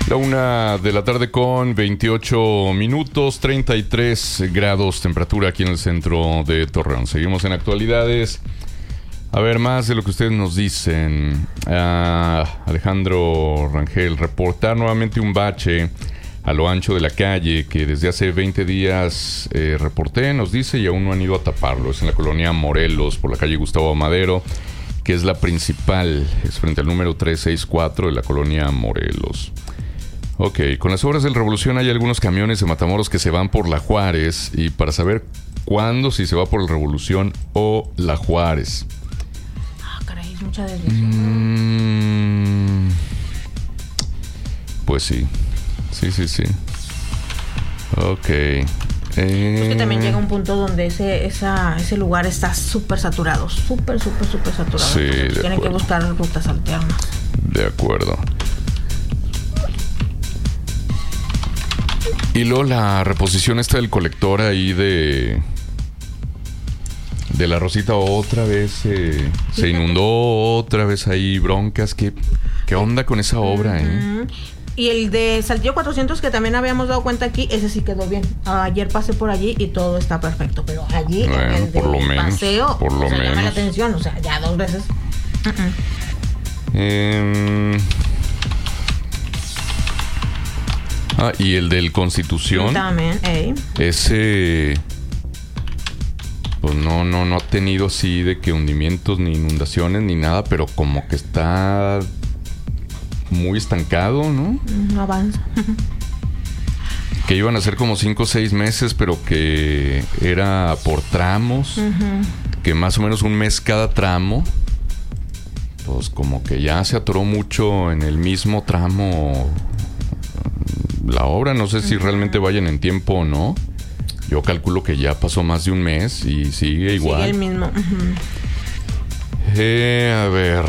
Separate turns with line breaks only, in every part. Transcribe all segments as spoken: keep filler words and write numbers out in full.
La una de la tarde con veintiocho minutos, treinta y tres grados temperatura aquí en el centro de Torreón. Seguimos en actualidades. A ver, más de lo que ustedes nos dicen. Uh, Alejandro Rangel, reportar nuevamente un bache a lo ancho de la calle que desde hace veinte días eh, reporté, nos dice, y aún no han ido a taparlo. Es en la colonia Morelos, por la calle Gustavo Amadero, que es la principal. Es frente al número trescientos sesenta y cuatro de la colonia Morelos. Ok, con las obras del Revolución hay algunos camiones de Matamoros que se van por la Juárez, y para saber cuándo, si se va por el Revolución o la Juárez.
Ah, caray, es mucha desviación.
Mm, pues sí. Sí, sí, sí. Ok. Eh...
Es que también llega un punto donde ese esa, ese lugar está súper saturado. Súper, súper, súper saturado.
Sí,
Entonces,
de
tienen
acuerdo.
que buscar rutas alternas.
De acuerdo. Y luego la reposición esta del colector ahí de... De la Rosita otra vez eh, se inundó, otra vez ahí broncas. ¿Qué, qué onda con esa obra, eh?
Uh-huh. Y el de Saltillo cuatrocientos, que también habíamos dado cuenta aquí, ese sí quedó bien. Ayer pasé por allí y todo está perfecto. Pero allí,
Bueno,
en el de
por lo menos,
paseo,
por lo
o sea, llama la
menos.
atención. O sea, ya dos veces. Uh-uh.
Eh... Ah, y el del Constitución.
También, ey.
Ese... Pues no, no, no ha tenido así de que hundimientos, ni inundaciones, ni nada, pero como que está muy estancado, ¿no?
No avanza.
Que iban a ser como cinco o seis meses, pero que era por tramos,
Uh-huh.
que más o menos un mes cada tramo. Pues como que ya se atoró mucho en el mismo tramo la obra. No sé si
Uh-huh.
realmente vayan en tiempo o no. Yo calculo que ya pasó más de un mes y sigue igual.
Sigue el mismo. Uh-huh.
Eh, a ver.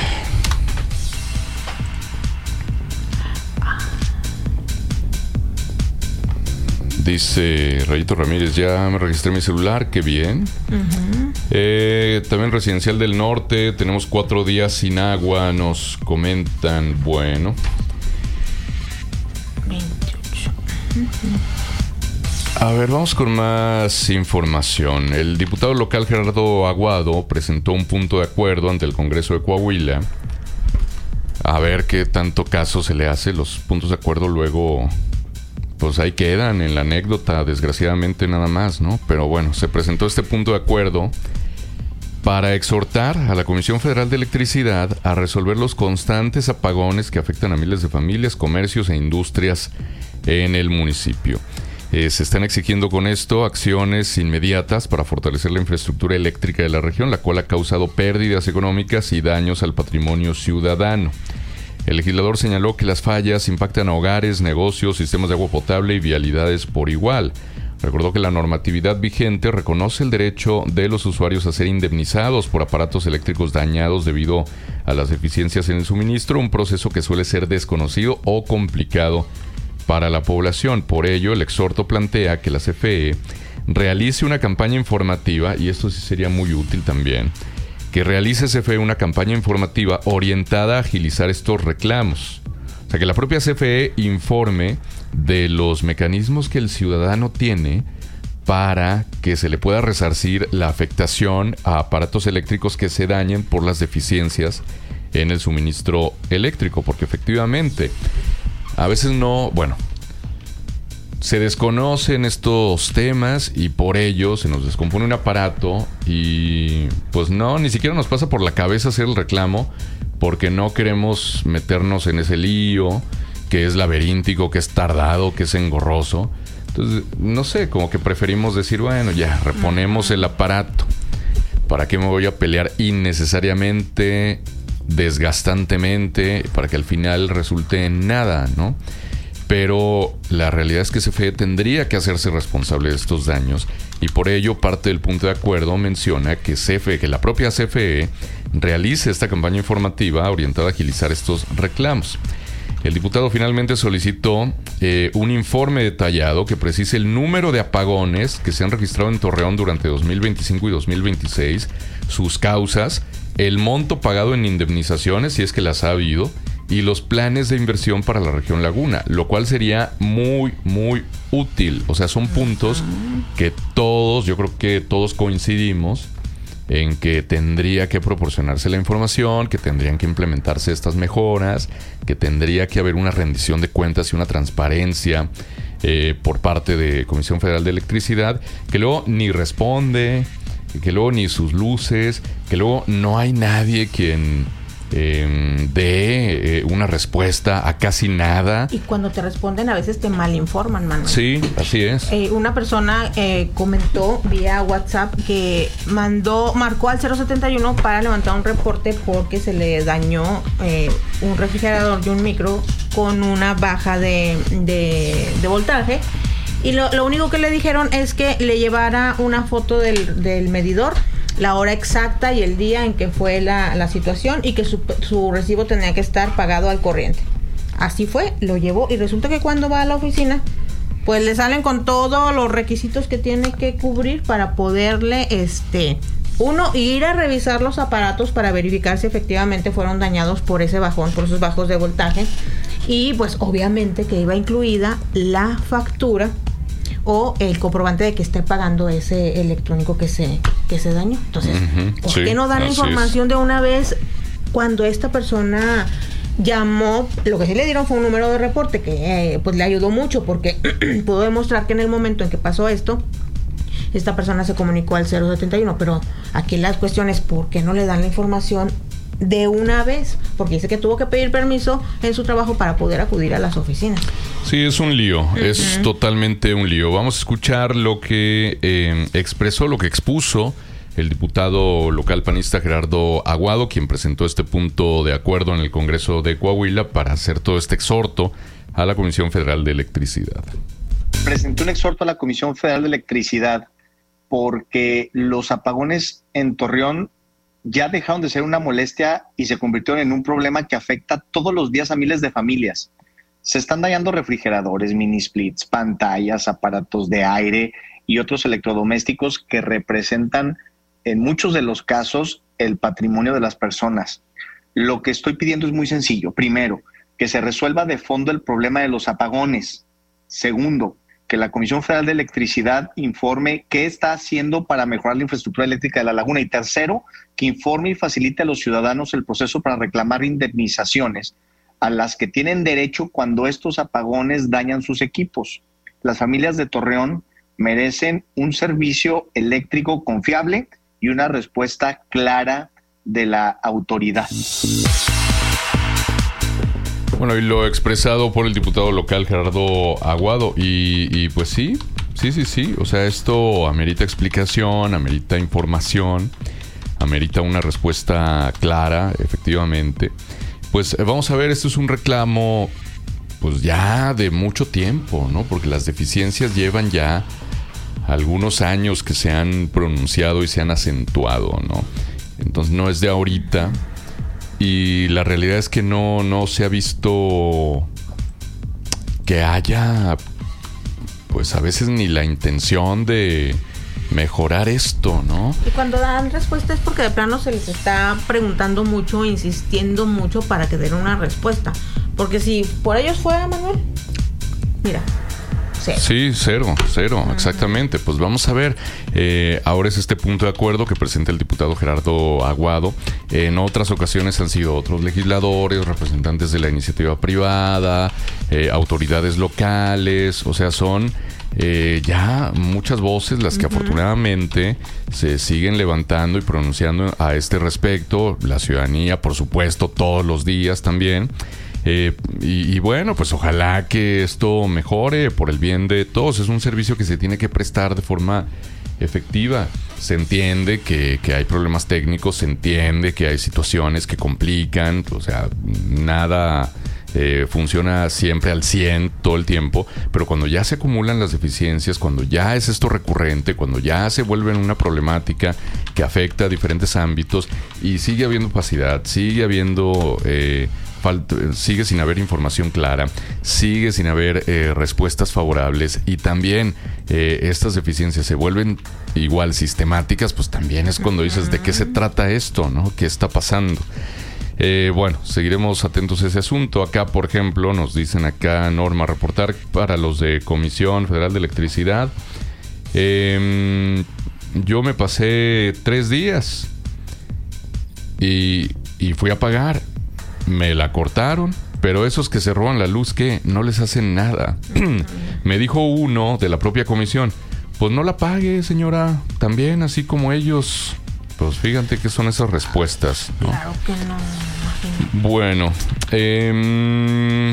Dice Rayito Ramírez, ya me registré mi celular, qué bien.
Uh-huh.
Eh, también Residencial del Norte, tenemos cuatro días sin agua, nos comentan, bueno.
veintiocho.
A ver, vamos con más información. El diputado local Gerardo Aguado presentó un punto de acuerdo ante el Congreso de Coahuila. A ver qué tanto caso se le hace. Los puntos de acuerdo luego, pues ahí quedan en la anécdota, desgraciadamente nada más, ¿no? Pero bueno, se presentó este punto de acuerdo para exhortar a la Comisión Federal de Electricidad a resolver los constantes apagones que afectan a miles de familias, comercios e industrias en el municipio. Eh, se están exigiendo con esto acciones inmediatas para fortalecer la infraestructura eléctrica de la región, la cual ha causado pérdidas económicas y daños al patrimonio ciudadano. El legislador señaló que las fallas impactan a hogares, negocios, sistemas de agua potable y vialidades por igual. Recordó que la normatividad vigente reconoce el derecho de los usuarios a ser indemnizados por aparatos eléctricos dañados debido a las deficiencias en el suministro, un proceso que suele ser desconocido o complicado para la población. Por ello, el exhorto plantea que la C F E realice una campaña informativa, y esto sí sería muy útil también, que realice C F E una campaña informativa orientada a agilizar estos reclamos. O sea, que la propia C F E informe de los mecanismos que el ciudadano tiene para que se le pueda resarcir la afectación a aparatos eléctricos que se dañen por las deficiencias en el suministro eléctrico, porque efectivamente a veces no, bueno, se desconocen estos temas y por ello se nos descompone un aparato y pues no, ni siquiera nos pasa por la cabeza hacer el reclamo porque no queremos meternos en ese lío que es laberíntico, que es tardado, que es engorroso. Entonces, no sé, como que preferimos decir, bueno, ya, reponemos el aparato. ¿Para qué me voy a pelear innecesariamente, desgastantemente, para que al final resulte en nada, ¿no? Pero la realidad es que C F E tendría que hacerse responsable de estos daños y por ello parte del punto de acuerdo menciona que, C F E, que la propia C F E realice esta campaña informativa orientada a agilizar estos reclamos. El diputado finalmente solicitó eh, un informe detallado que precise el número de apagones que se han registrado en Torreón durante dos mil veinticinco y dos mil veintiséis, sus causas, el monto pagado en indemnizaciones, si es que las ha habido, y los planes de inversión para la región Laguna, lo cual sería muy, muy útil. O sea, son puntos que todos, yo creo que todos coincidimos en que tendría que proporcionarse la información, que tendrían que implementarse estas mejoras, que tendría que haber una rendición de cuentas y una transparencia eh, por parte de Comisión Federal de Electricidad, que luego ni responde, que luego ni sus luces, que luego no hay nadie quien eh, dé eh, una respuesta a casi nada.
Y cuando te responden a veces te malinforman, Manuel.
Sí, así es.
Eh, una persona eh, comentó vía WhatsApp que mandó, marcó al cero setenta y uno para levantar un reporte porque se le dañó eh, un refrigerador y un micro con una baja de, de, de voltaje. Y lo, lo único que le dijeron es que le llevara una foto del, del medidor, la hora exacta y el día en que fue la, la situación, y que su, su recibo tenía que estar pagado al corriente. Así fue, lo llevó, y resulta que cuando va a la oficina, pues le salen con todos los requisitos que tiene que cubrir para poderle, este, uno, ir a revisar los aparatos para verificar si efectivamente fueron dañados por ese bajón, por esos bajos de voltaje, y pues obviamente que iba incluida la factura o el comprobante de que esté pagando ese electrónico que se que se dañó. Entonces, uh-huh, ¿por sí, qué no dan la información es. de una vez cuando esta persona llamó? Lo que sí le dieron fue un número de reporte que eh, pues le ayudó mucho, porque pudo demostrar que en el momento en que pasó esto, esta persona se comunicó al cero setenta y uno, pero aquí la cuestión es ¿por qué no le dan la información de una vez? Porque dice que tuvo que pedir permiso en su trabajo para poder acudir a las oficinas.
Sí, es un lío, uh-huh. es totalmente un lío. Vamos a escuchar lo que eh, expresó, lo que expuso el diputado local panista Gerardo Aguado, quien presentó este punto de acuerdo en el Congreso de Coahuila para hacer todo este exhorto a la Comisión Federal de Electricidad.
Presenté un exhorto a la Comisión Federal de Electricidad porque los apagones en Torreón ya dejaron de ser una molestia y se convirtieron en un problema que afecta todos los días a miles de familias. Se están dañando refrigeradores, mini splits, pantallas, aparatos de aire y otros electrodomésticos que representan en muchos de los casos el patrimonio de las personas. Lo que estoy pidiendo es muy sencillo. Primero, que se resuelva de fondo el problema de los apagones. Segundo, que la Comisión Federal de Electricidad informe qué está haciendo para mejorar la infraestructura eléctrica de la laguna. Y tercero, que informe y facilite a los ciudadanos el proceso para reclamar indemnizaciones a las que tienen derecho cuando estos apagones dañan sus equipos. Las familias de Torreón merecen un servicio eléctrico confiable y una respuesta clara de la autoridad.
Bueno, y lo expresado por el diputado local Gerardo Aguado, y, y pues sí, sí, sí, sí, o sea, esto amerita explicación, amerita información, amerita una respuesta clara, efectivamente. Pues vamos a ver, esto es un reclamo pues ya de mucho tiempo, ¿no? Porque las deficiencias llevan ya algunos años que se han pronunciado y se han acentuado, ¿no? Entonces no es de ahorita. Y la realidad es que no, no se ha visto que haya, pues a veces ni la intención de mejorar esto, ¿no?
Y cuando dan respuesta es porque de plano se les está preguntando mucho, insistiendo mucho para que den una respuesta. Porque si por ellos fuera, Manuel, mira, cero.
Sí, cero, cero, uh-huh. Exactamente. Pues vamos a ver. Eh, ahora es este punto de acuerdo que presenta el diputado Gerardo Aguado. En otras ocasiones han sido otros legisladores, representantes de la iniciativa privada, eh, autoridades locales. O sea, son eh, ya muchas voces las que uh-huh. afortunadamente se siguen levantando y pronunciando a este respecto. La ciudadanía, por supuesto, todos los días también. Eh, y, y bueno, pues ojalá que esto mejore por el bien de todos. Es un servicio que se tiene que prestar de forma efectiva. Se entiende que, que hay problemas técnicos, se entiende que hay situaciones que complican, o sea, nada eh, funciona siempre al cien todo el tiempo, pero cuando ya se acumulan las deficiencias, cuando ya es esto recurrente, cuando ya se vuelve una problemática que afecta a diferentes ámbitos y sigue habiendo opacidad, sigue habiendo... Eh, Falta, sigue sin haber información clara, sigue sin haber eh, respuestas favorables, y también eh, estas deficiencias se vuelven igual sistemáticas, pues también es cuando dices de qué se trata esto, ¿no? ¿Qué está pasando? Eh, bueno, seguiremos atentos a ese asunto. Acá, por ejemplo, nos dicen acá, Norma, reportar para los de Comisión Federal de Electricidad. Eh, yo me pasé tres días y, y fui a pagar. Me la cortaron, pero esos que se roban la luz, ¿qué? No les hacen nada. Me dijo uno de la propia comisión, pues no la pague, señora, también, así como ellos. Pues fíjate que son esas respuestas, ¿no?
Claro que no.
Bueno, eh,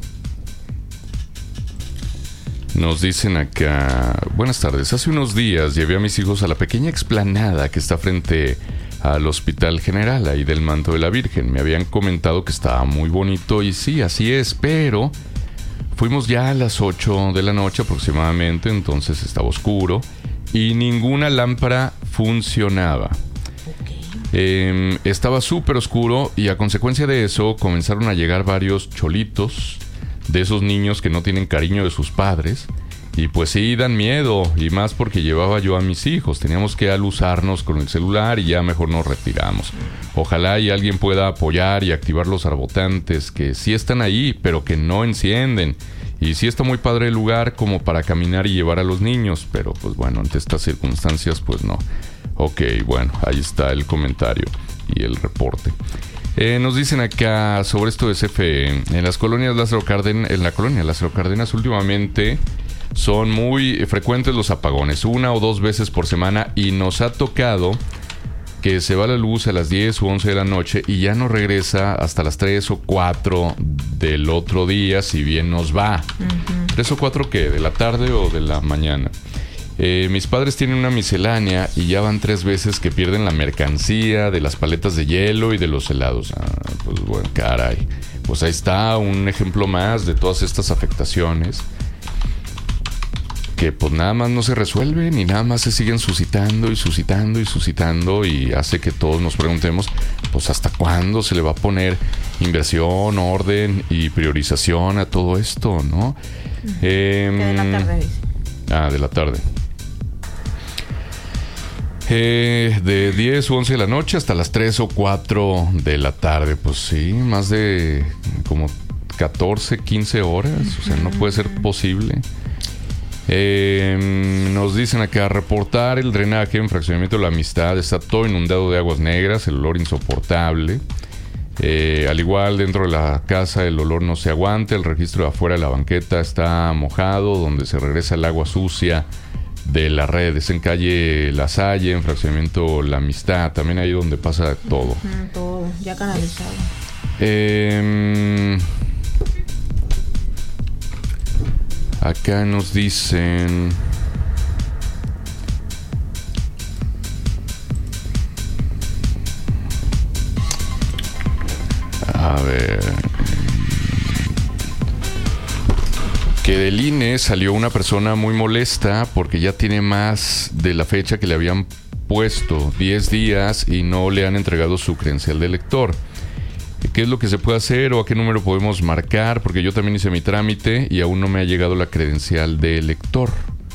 nos dicen acá, buenas tardes, hace unos días llevé a mis hijos a la pequeña explanada que está frente al Hospital General, ahí del Manto de la Virgen. Me habían comentado que estaba muy bonito y sí, así es, pero fuimos ya a las ocho de la noche aproximadamente, entonces estaba oscuro y ninguna lámpara funcionaba. Eh, estaba súper oscuro y a consecuencia de eso comenzaron a llegar varios cholitos de esos niños que no tienen cariño de sus padres y pues sí dan miedo, y más porque llevaba yo a mis hijos, teníamos que alusarnos con el celular y ya mejor nos retiramos. Ojalá y alguien pueda apoyar y activar los arbotantes que sí están ahí pero que no encienden, y sí está muy padre el lugar como para caminar y llevar a los niños, pero pues bueno, ante estas circunstancias pues no. Ok, bueno, ahí está el comentario y el reporte. Eh, nos dicen acá sobre esto de C F E. En las colonias Lázaro Cárdenas, en la colonia Lázaro Cárdenas últimamente son muy frecuentes los apagones, una o dos veces por semana, y nos ha tocado que se va la luz a las diez u once de la noche y ya no regresa hasta las tres o cuatro del otro día, si bien nos va. Uh-huh. ¿tres o cuatro qué? ¿De la tarde o de la mañana? Eh, mis padres tienen una miscelánea y ya van tres veces que pierden la mercancía de las paletas de hielo y de los helados. Ah, pues bueno, caray. Pues ahí está un ejemplo más de todas estas afectaciones que pues nada más no se resuelven y nada más se siguen suscitando y suscitando y suscitando, y hace que todos nos preguntemos pues hasta cuándo se le va a poner inversión, orden y priorización a todo esto, ¿no?
Uh-huh. Eh, de la tarde dice.
Ah, de la tarde. Eh, de diez u once de la noche hasta las tres o cuatro de la tarde. Pues sí, más de como catorce, quince horas. O sea, no puede ser posible. Eh, nos dicen acá, reportar el drenaje en Fraccionamiento de la Amistad. Está todo inundado de aguas negras, el olor insoportable. Eh, al igual dentro de la casa el olor no se aguanta. El registro de afuera de la banqueta está mojado, donde se regresa el agua sucia de la red. Es en calle La Salle, en Fraccionamiento La Amistad, también ahí donde pasa todo.
Uh-huh, todo, ya canalizado.
Eh, acá nos dicen... A ver... Que del I N E salió una persona muy molesta porque ya tiene más de la fecha que le habían puesto, diez días, y no le han entregado su credencial de elector. ¿Qué es lo que se puede hacer o a qué número podemos marcar? Porque yo también hice mi trámite y aún no me ha llegado la credencial de elector.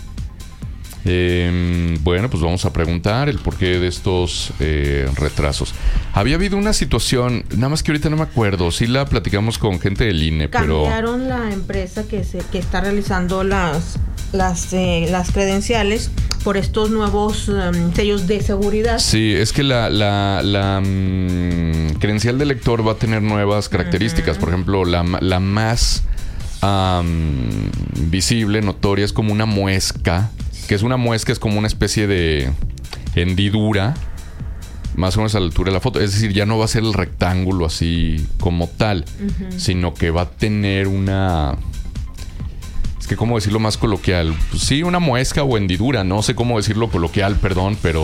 Eh, bueno, pues vamos a preguntar el porqué de estos eh, retrasos. Había habido una situación, nada más que ahorita no me acuerdo, sí la platicamos con gente del I N E, pero...
Cambiaron la empresa que se que está realizando las las eh, las credenciales por estos nuevos um, sellos de seguridad.
Sí, es que la, la, la um, credencial de elector va a tener nuevas características. Uh-huh. Por ejemplo, la, la más um, visible, notoria, es como una muesca. Que es una muesca, es como una especie de hendidura, más o menos a la altura de la foto. Es decir, ya no va a ser el rectángulo así como tal, uh-huh. sino que va a tener una... Es que, ¿cómo decirlo más coloquial? Pues sí, una muesca o hendidura. No sé cómo decirlo coloquial, perdón, pero...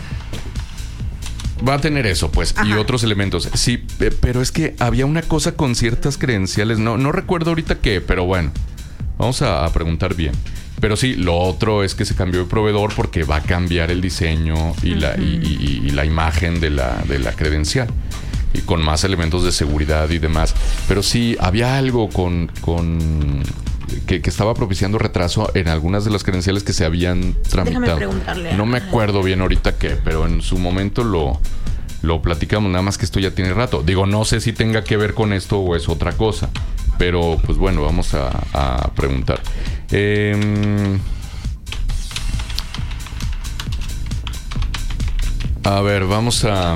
Va a tener eso, pues, Ajá. y otros elementos. Sí, pero es que había una cosa con ciertas credenciales. No, no recuerdo ahorita qué, pero bueno. Vamos a, a preguntar bien. Pero sí, lo otro es que se cambió de proveedor porque va a cambiar el diseño y, uh-huh. la, y, y, y la imagen de la, de la credencial. Y con más elementos de seguridad y demás. Pero sí, había algo con... con que, que estaba propiciando retraso en algunas de las credenciales que se habían tramitado.
Déjame preguntarle.
No me acuerdo bien ahorita qué, pero en su momento lo, lo platicamos, nada más que esto ya tiene rato. Digo, no sé si tenga que ver con esto o es otra cosa, pero pues bueno, vamos a, a preguntar. Eh, a ver, vamos a...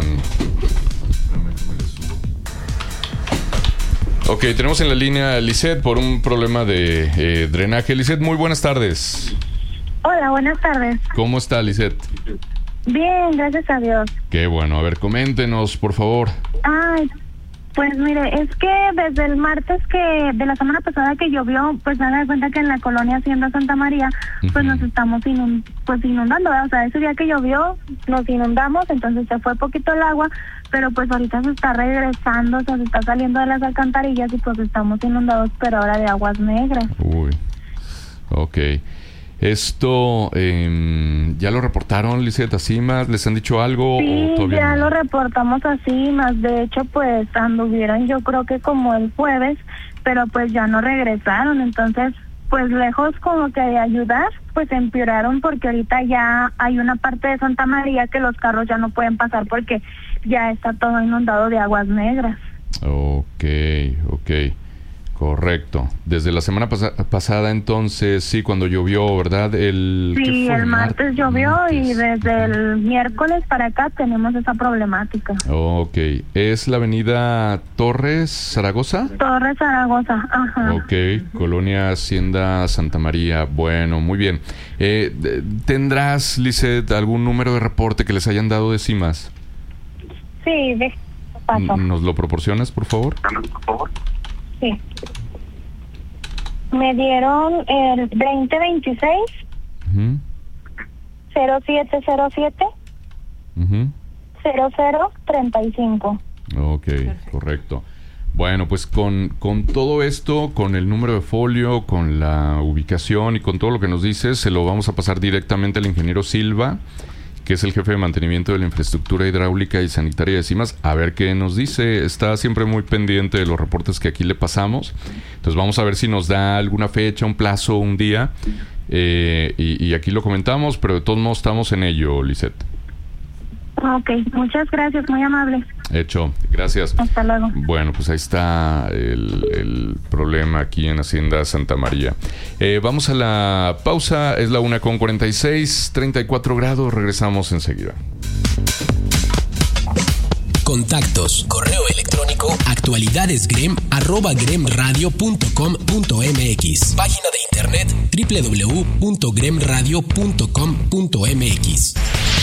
Ok, tenemos en la línea a Lisette por un problema de eh, drenaje. Lisette, muy buenas tardes.
Hola, buenas tardes.
¿Cómo está, Lisette?
Bien, gracias a Dios.
Qué bueno. A ver, coméntenos, por favor.
Ay, pues mire, es que desde el martes que de la semana pasada que llovió, pues me da cuenta que en la colonia Hacienda Santa María, pues uh-huh. nos estamos inund- pues inundando, ¿verdad? O sea, ese día que llovió, nos inundamos, entonces se fue poquito el agua, pero pues ahorita se está regresando, o sea, se está saliendo de las alcantarillas y pues estamos inundados, pero ahora de aguas negras.
Uy, ok. Esto, eh, ¿ya lo reportaron, Lisette, a CIMAS? ¿Les han dicho algo?
Sí,
o todavía
ya
no?
lo reportamos a CIMAS. De hecho, pues anduvieron yo creo que como el jueves, pero pues ya no regresaron. Entonces, pues lejos como que de ayudar, pues empeoraron porque ahorita ya hay una parte de Santa María que los carros ya no pueden pasar porque ya está todo inundado de aguas negras.
Ok, ok. Correcto. Desde la semana pas- pasada, entonces, sí, cuando llovió, ¿verdad? El,
sí, el martes llovió
martes.
Y desde el miércoles para acá tenemos esa problemática.
Ok. ¿Es la avenida Torres Zaragoza?
Torres Zaragoza, ajá.
Ok. Colonia Hacienda Santa María. Bueno, muy bien. Eh, ¿Tendrás, Lisette, algún número de reporte que les hayan dado de CIMAS?
Sí, de paso.
¿Nos lo proporcionas, por favor?
Por favor. Sí. Me dieron el veinte veintiséis
uh-huh.
cero siete cero siete
uh-huh.
cero cero treinta y cinco.
Ok, perfecto. Correcto. Bueno, pues con, con todo esto, con el número de folio, con la ubicación y con todo lo que nos dices, se lo vamos a pasar directamente al ingeniero Silva, que es el jefe de mantenimiento de la infraestructura hidráulica y sanitaria de CIMAS, a ver qué nos dice. Está siempre muy pendiente de los reportes que aquí le pasamos. Entonces vamos a ver si nos da alguna fecha, un plazo, un día. Eh, y, y aquí lo comentamos, pero de todos modos estamos en ello, Lisette.
Ok, muchas gracias, muy amable.
Hecho, gracias.
Hasta luego.
Bueno, pues ahí está el, el problema aquí en Hacienda Santa María. Eh, vamos a la pausa, es la una con cuarenta y seis, treinta y cuatro grados, regresamos enseguida.
Contactos, correo electrónico, actualidadesgrem, arroba gremradio punto com punto mx. Página de internet, doble u doble u doble u punto gremradio punto com punto mx.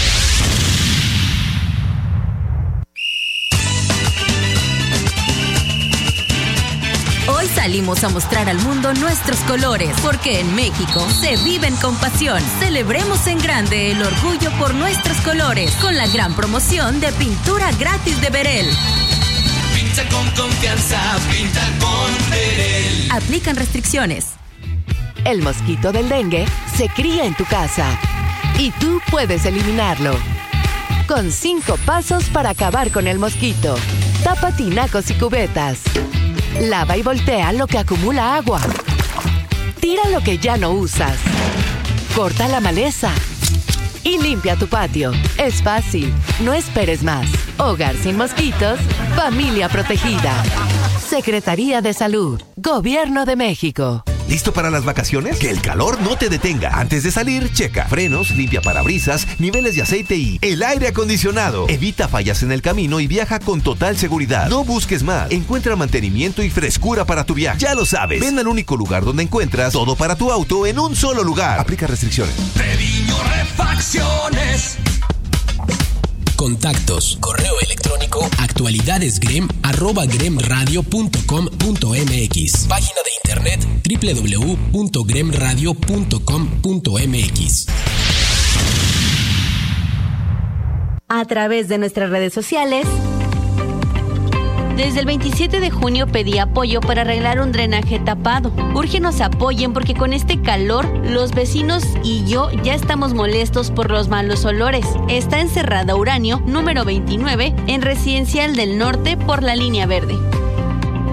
Hoy salimos a mostrar al mundo nuestros colores, porque en México se viven con pasión. Celebremos en grande el orgullo por nuestros colores, con la gran promoción de pintura gratis de Berel.
Pinta con confianza, pinta con Berel.
Aplican restricciones.
El mosquito del dengue se cría en tu casa y tú puedes eliminarlo. Con cinco pasos para acabar con el mosquito. Tapa tinacos y cubetas. Lava y voltea lo que acumula agua. Tira lo que ya no usas. Corta la maleza. Y limpia tu patio. Es fácil. No esperes más. Hogar sin mosquitos. Familia protegida. Secretaría de Salud. Gobierno de México.
¿Listo para las vacaciones? Que el calor no te detenga. Antes de salir, checa frenos, limpia parabrisas, niveles de aceite y el aire acondicionado. Evita fallas en el camino y viaja con total seguridad. No busques más. Encuentra mantenimiento y frescura para tu viaje. Ya lo sabes. Ven al único lugar donde encuentras todo para tu auto en un solo lugar. Aplica restricciones.
Treviño Refacciones.
Contactos, correo electrónico, actualidadesgrem, arroba gremradio punto com punto mx. Página de internet, doble u doble u doble u punto gremradio punto com punto mx.
A través de nuestras redes sociales.
Desde el veintisiete de junio pedí apoyo para arreglar un drenaje tapado. Urge nos apoyen porque con este calor, los vecinos y yo ya estamos molestos por los malos olores. Está encerrada Uranio, número veintinueve, en Residencial del Norte por la Línea Verde.